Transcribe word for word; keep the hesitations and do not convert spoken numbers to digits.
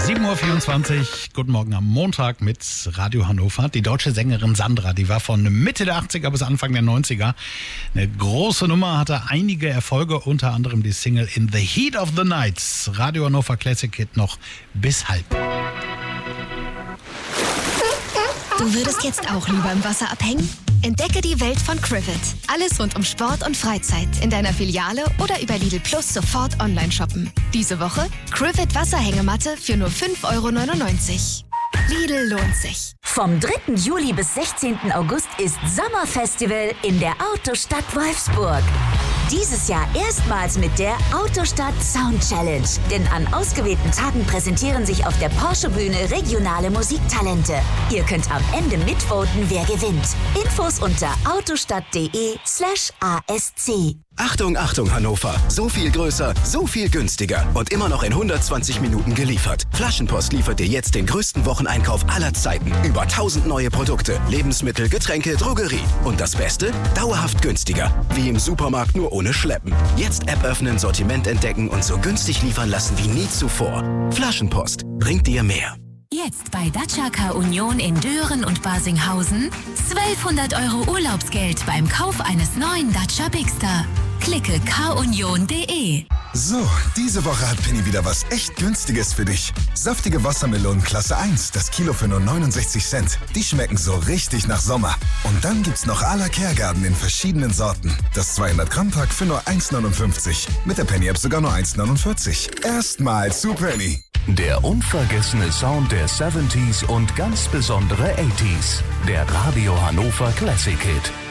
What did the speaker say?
sieben Uhr vierundzwanzig, guten Morgen am Montag mit Radio Hannover. Die deutsche Sängerin Sandra, die war von Mitte der achtziger bis Anfang der neunziger eine große Nummer, hatte einige Erfolge, unter anderem die Single In the Heat of the Night. Radio Hannover Classic Hit noch bis halb. Du würdest jetzt auch lieber im Wasser abhängen? Entdecke die Welt von Crivet. Alles rund um Sport und Freizeit in deiner Filiale oder über Lidl Plus sofort online shoppen. Diese Woche Crivet Wasserhängematte für nur fünf Euro neunundneunzig. Lidl lohnt sich. Vom dritten Juli bis sechzehnten August ist Sommerfestival in der Autostadt Wolfsburg. Dieses Jahr erstmals mit der Autostadt Sound Challenge. Denn an ausgewählten Tagen präsentieren sich auf der Porsche-Bühne regionale Musiktalente. Ihr könnt am Ende mitvoten, wer gewinnt. Infos unter autostadt.de slash ASC. Achtung, Achtung Hannover, so viel größer, so viel günstiger und immer noch in hundertzwanzig Minuten geliefert. Flaschenpost liefert dir jetzt den größten Wocheneinkauf aller Zeiten. Über tausend neue Produkte, Lebensmittel, Getränke, Drogerie. Und das Beste? Dauerhaft günstiger. Wie im Supermarkt, nur ohne Schleppen. Jetzt App öffnen, Sortiment entdecken und so günstig liefern lassen wie nie zuvor. Flaschenpost bringt dir mehr. Jetzt bei Dacia Car Union in Dören und Barsinghausen zwölfhundert Euro Urlaubsgeld beim Kauf eines neuen Dacia Bigster. Klicke car union punkt de. So, diese Woche hat Penny wieder was echt Günstiges für dich. Saftige Wassermelonen Klasse eins, das Kilo für nur neunundsechzig Cent. Die schmecken so richtig nach Sommer. Und dann gibt's noch à la Kergarten in verschiedenen Sorten. Das zweihundert Gramm Pack für nur eins neunundfünfzig. Mit der Penny-App sogar nur eins neunundvierzig. Erstmal zu Penny. Der unvergessene Sound der siebziger und ganz besondere achtziger. Der Radio Hannover Classic Hit.